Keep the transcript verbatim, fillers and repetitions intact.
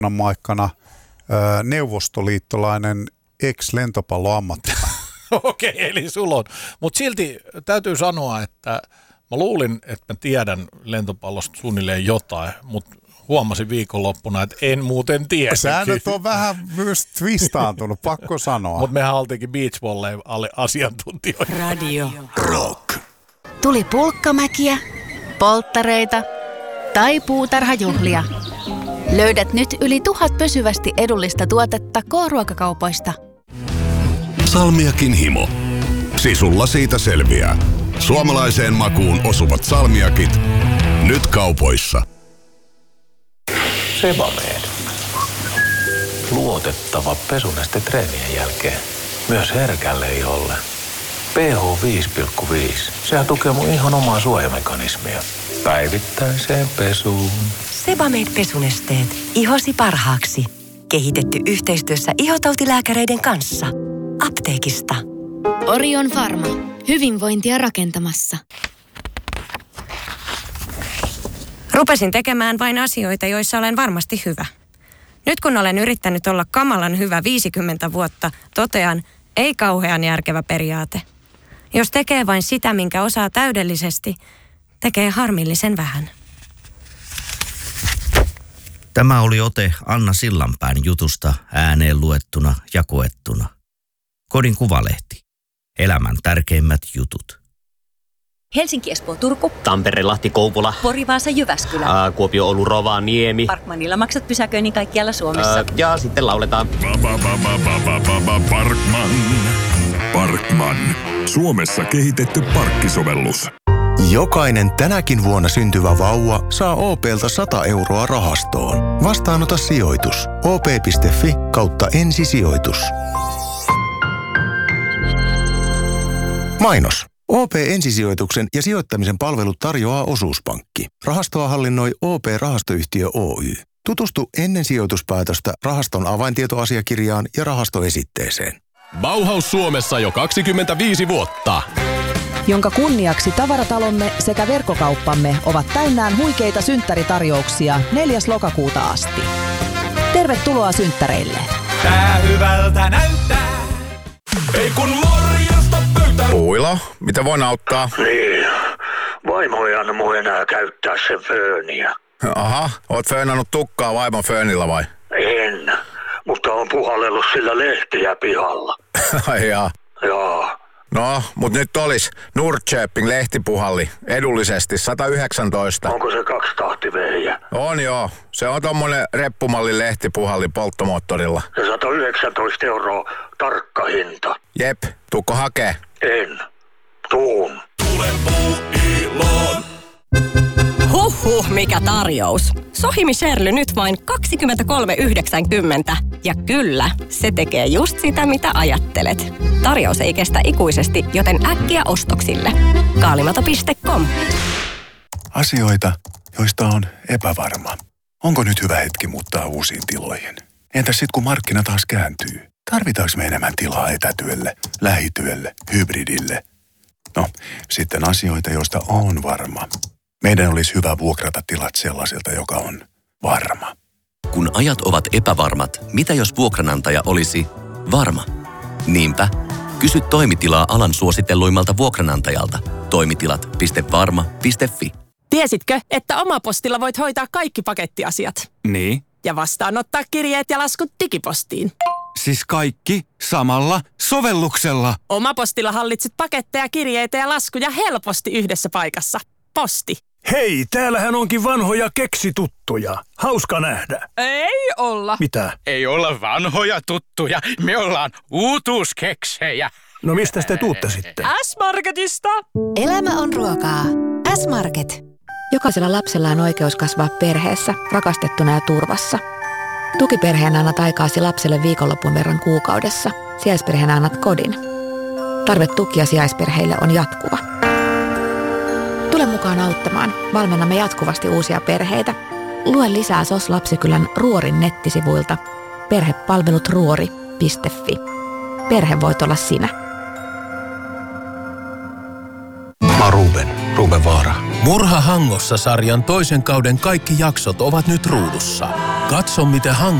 aikana neuvostoliittolainen ex-lentopalloammattilainen. Okei, okay, eli sulla on. Mutta silti täytyy sanoa, että mä luulin, että mä tiedän lentopallosta suunnilleen jotain, mutta huomasin viikonloppuna, että en muuten tiedä. Säännöt on vähän myös twistaantunut, pakko sanoa. Mutta mehän oltiinkin beach volley asiantuntijoita. Radio Rock. Tuli pulkkamäkiä, polttareita tai puutarhajuhlia. Löydät nyt yli tuhat pysyvästi edullista tuotetta K-ruokakaupoista. Salmiakin himo. Sisulla siitä selviää. Suomalaiseen makuun osuvat salmiakit. Nyt kaupoissa. Sebamed. Luotettava pesuneste treenien jälkeen. Myös herkälle iholle. P H viisi pilkku viisi. Sehän tukee mun ihon omaa suojamekanismia. Päivittäiseen pesuun. Sebamed pesunesteet. Ihosi parhaaksi. Kehitetty yhteistyössä ihotautilääkäreiden kanssa. Apteekista. Orion Pharma. Hyvinvointia rakentamassa. Rupesin tekemään vain asioita, joissa olen varmasti hyvä. Nyt kun olen yrittänyt olla kamalan hyvä viisikymmentä vuotta, totean, ei kauhean järkevä periaate. Jos tekee vain sitä, minkä osaa täydellisesti, tekee harmillisen vähän. Tämä oli ote Anna Sillanpään jutusta ääneen luettuna ja koettuna. Kodin Kuvalehti. Elämän tärkeimmät jutut. Helsinki, Espoo, Turku. Tampere, Lahti, Kouvola. Pori, Vaasa, Jyväskylä. Ää, Kuopio, Oulu, Rovaniemi. Parkmanilla maksat pysäköinnin kaikkialla Suomessa. Ää, ja sitten lauletaan. Parkman. Parkman. Suomessa kehitetty parkkisovellus. Jokainen tänäkin vuonna syntyvä vauva saa O P:lta sata euroa rahastoon. Vastaanota sijoitus. O P piste F I kautta ensisijoitus. Mainos. O P-ensisijoituksen ja sijoittamisen palvelut tarjoaa Osuuspankki. Rahastoa hallinnoi O P-rahastoyhtiö Oy. Tutustu ennen sijoituspäätöstä rahaston avaintietoasiakirjaan ja rahastoesitteeseen. Bauhaus Suomessa jo kaksikymmentäviisi vuotta. Jonka kunniaksi tavaratalomme sekä verkkokauppamme ovat täynnään huikeita synttäritarjouksia neljäs lokakuuta asti. Tervetuloa synttäreille. Tää hyvältä näyttää. Ei kun morjesta pöytä. Puilo, mitä voin auttaa? Niin, vaimo ei anna mun enää käyttää sen fööniä. Aha, oot föönannut tukkaa vaimon föönillä vai? En, mutta on puhallellut sillä lehtiä pihalla. Ai jaa. Joo. No, mut nyt olis Nordköping lehtipuhalli edullisesti sata yhdeksäntoista. Onko se kaksitahtivehjä? On joo. Se on tommonen reppumalli lehtipuhalli polttomoottorilla. Ja sata yhdeksäntoista euroa tarkka hinta. Jep, tuukko hakee? En. Tuun. Tule Puuiloon. Huhhuh, mikä tarjous. Sohimi Sherly nyt vain kaksikymmentäkolme yhdeksänkymmentä. Ja kyllä, se tekee just sitä, mitä ajattelet. Tarjous ei kestä ikuisesti, joten äkkiä ostoksille. Kaalimato piste com. Asioita, joista on epävarma. Onko nyt hyvä hetki muuttaa uusiin tiloihin? Entäs sit kun markkina taas kääntyy? Tarvitaanko me enemmän tilaa etätyölle, lähityölle, hybridille? No, sitten asioita, joista on varma. Meidän olisi hyvä vuokrata tilat sellaiselta, joka on varma. Kun ajat ovat epävarmat, mitä jos vuokranantaja olisi varma? Niinpä, kysy toimitilaa alan suositelluimmalta vuokranantajalta. Toimitilat piste varma piste fi. Tiesitkö, että Omapostilla voit hoitaa kaikki pakettiasiat? Niin. Ja vastaanottaa kirjeet ja laskut digipostiin. Siis kaikki samalla sovelluksella. Omapostilla hallitset paketteja, kirjeitä ja laskuja helposti yhdessä paikassa. Posti. Hei, täällähän onkin vanhoja keksituttuja. Hauska nähdä. Ei olla. Mitä? Ei olla vanhoja tuttuja. Me ollaan uutuuskeksejä. No mistä te tuutte sitten? S-Marketista. Elämä on ruokaa. S-Market. Jokaisella lapsella on oikeus kasvaa perheessä, rakastettuna ja turvassa. Tukiperheenä annat aikaasi lapselle viikonlopun verran kuukaudessa. Sijaisperheenä annat kodin. Tarve tukia sijaisperheille on jatkuva. Tule mukaan auttamaan. Valmennamme jatkuvasti uusia perheitä. Lue lisää S O S-Lapsikylän Ruorin nettisivuilta perhepalvelut ruori piste fi. Perhe voit olla sinä. Mä oon Ruben, Ruben Vaara. Murha Hangossa -sarjan toisen kauden kaikki jaksot ovat nyt ruudussa. Katso, miten